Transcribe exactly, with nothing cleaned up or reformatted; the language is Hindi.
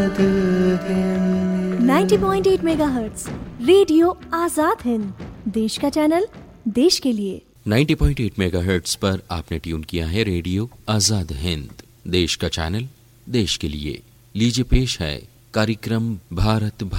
नब्बे पॉइंट आठ मेगाहर्ट्ज रेडियो आजाद हिंद, देश का चैनल, देश के लिए। नब्बे पॉइंट आठ मेगाहर्ट्ज पर आपने ट्यून किया है रेडियो आजाद हिंद, देश का चैनल, देश के लिए। लीजिए पेश है कार्यक्रम भारत